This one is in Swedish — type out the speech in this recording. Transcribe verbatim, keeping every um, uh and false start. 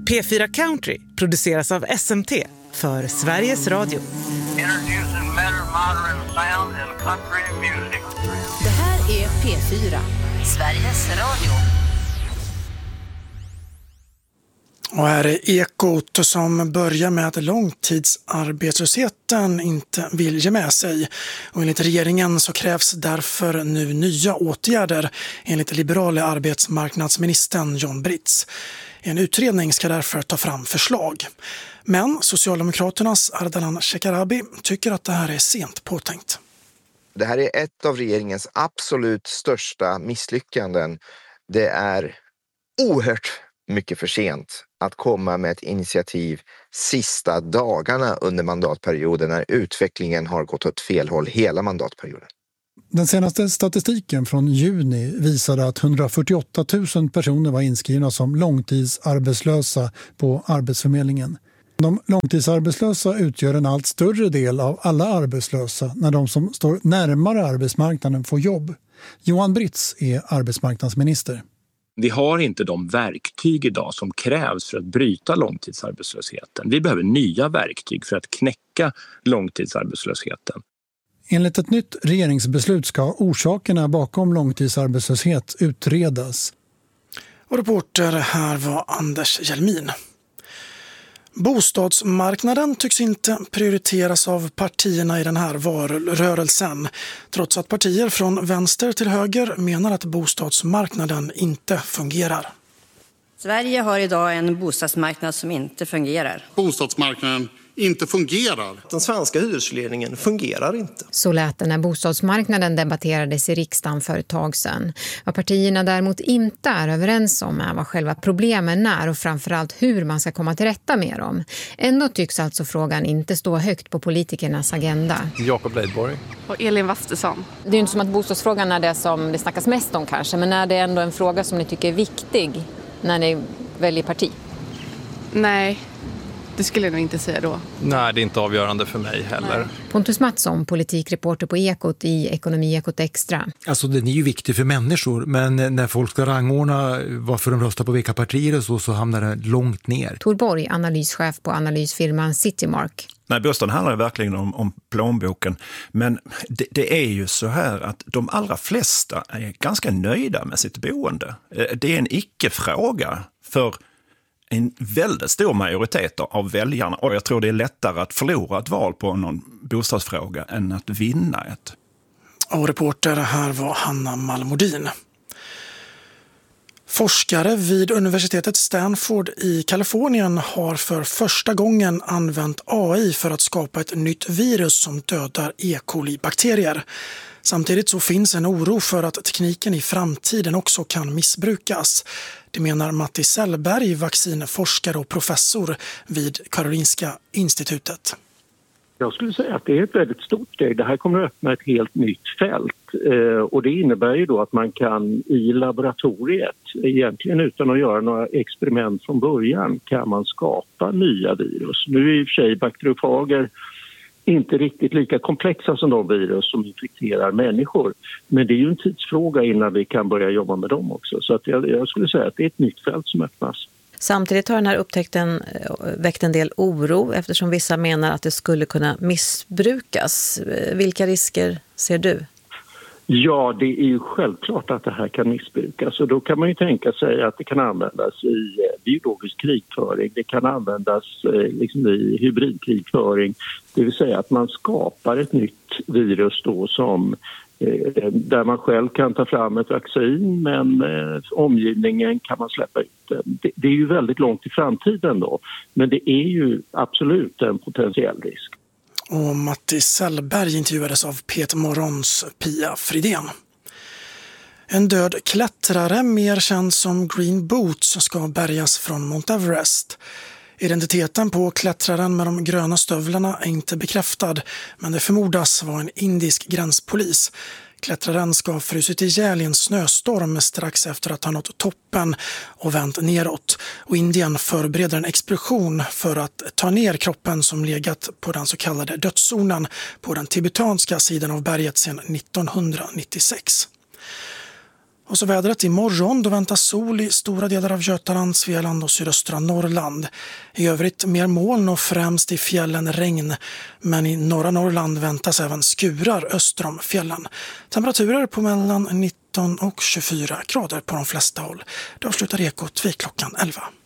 P fyra Country produceras av S M T för Sveriges Radio. Det här är P fyra, Sveriges Radio. Och här är Ekot som börjar med att långtidsarbetslösheten inte vill ge med sig. Och enligt regeringen så krävs därför nu nya åtgärder enligt liberala arbetsmarknadsministern John Britz. En utredning ska därför ta fram förslag. Men Socialdemokraternas Ardalan Shekarabi tycker att det här är sent påtänkt. Det här är ett av regeringens absolut största misslyckanden. Det är oerhört mycket för sent att komma med ett initiativ sista dagarna under mandatperioden när utvecklingen har gått åt fel håll hela mandatperioden. Den senaste statistiken från juni visade att hundrafyrtioåtta tusen personer var inskrivna som långtidsarbetslösa på Arbetsförmedlingen. De långtidsarbetslösa utgör en allt större del av alla arbetslösa när de som står närmare arbetsmarknaden får jobb. Johan Britz är arbetsmarknadsminister. Vi har inte de verktyg idag som krävs för att bryta långtidsarbetslösheten. Vi behöver nya verktyg för att knäcka långtidsarbetslösheten. Enligt ett nytt regeringsbeslut ska orsakerna bakom långtidsarbetslöshet utredas. Och reporter här var Anders Hjelmin. Bostadsmarknaden tycks inte prioriteras av partierna i den här valrörelsen, trots att partier från vänster till höger menar att bostadsmarknaden inte fungerar. Sverige har idag en bostadsmarknad som inte fungerar. Bostadsmarknaden inte fungerar. Den svenska hyresregleringen fungerar inte. Så lät det när bostadsmarknaden debatterades i riksdagen för ett tag sedan. Vad partierna däremot inte är överens om är vad själva problemen är och framförallt hur man ska komma till rätta med dem. Ändå tycks alltså frågan inte stå högt på politikernas agenda. Jakob Leidborg. Och Elin Wastesson. Det är ju inte som att bostadsfrågan är det som det snackas mest om kanske, men är det ändå en fråga som ni tycker är viktig när ni väljer parti? Nej. Det skulle jag nog inte säga då. Nej, det är inte avgörande för mig heller. Nej. Pontus Mattsson, politikreporter på Ekot i Ekonomi Ekot Extra. Alltså den är ju viktig för människor, men när folk ska rangordna varför de röstar på vilka partier och så, så hamnar det långt ner. Tor Borg, analyschef på analysfirman Citymark. Nej, bostaden handlar verkligen om, om plånboken. Men det, det är ju så här att de allra flesta är ganska nöjda med sitt boende. Det är en icke-fråga för en väldigt stor majoritet av väljarna. Och jag tror det är lättare att förlora ett val på någon bostadsfråga än att vinna ett. Och reporter här var Hanna Malmodin. Forskare vid universitetet Stanford i Kalifornien har för första gången använt A I för att skapa ett nytt virus som dödar E. coli-bakterier. Samtidigt så finns en oro för att tekniken i framtiden också kan missbrukas. Det menar Matti Sellberg, vaccinforskare och professor vid Karolinska institutet. Jag skulle säga att det är ett väldigt stort steg. Det här kommer att öppna ett helt nytt fält. Eh, och det innebär ju då att man kan i laboratoriet, egentligen utan att göra några experiment från början, kan man skapa nya virus. Nu är i och för sig bakteriofager inte riktigt lika komplexa som de virus som infekterar människor. Men det är ju en tidsfråga innan vi kan börja jobba med dem också. Så att jag, jag skulle säga att det är ett nytt fält som öppnas. Samtidigt har den här upptäckten väckt en del oro eftersom vissa menar att det skulle kunna missbrukas. Vilka risker ser du? Ja, det är ju självklart att det här kan missbrukas och då kan man ju tänka sig att det kan användas i biologisk krigföring, det kan användas liksom i hybridkrigföring, det vill säga att man skapar ett nytt virus då som där man själv kan ta fram ett vaccin men eh, omgivningen kan man släppa ut det. det. Det är ju väldigt långt i framtiden då, men det är ju absolut en potentiell risk. Och Matti Sellberg intervjuades av Peter Morgons Pia Fridén. En död klättrare, mer känd som Green Boots, ska bärgas från Mount Everest. Identiteten på klättraren med de gröna stövlarna är inte bekräftad, men det förmodas vara en indisk gränspolis. Klättraren ska ha frusit ihjäl i en snöstorm strax efter att ha nått toppen och vänt neråt. Och Indien förbereder en expedition för att ta ner kroppen som legat på den så kallade dödszonen på den tibetanska sidan av berget sedan nittonhundranittiosex. Och så vädret imorgon, då väntas sol i stora delar av Götaland, Svealand och sydöstra Norrland. I övrigt mer moln och främst i fjällen regn. Men i norra Norrland väntas även skurar öster om fjällen. Temperaturer på mellan nitton och tjugofyra grader på de flesta håll. Det avslutar Ekot vid klockan elva.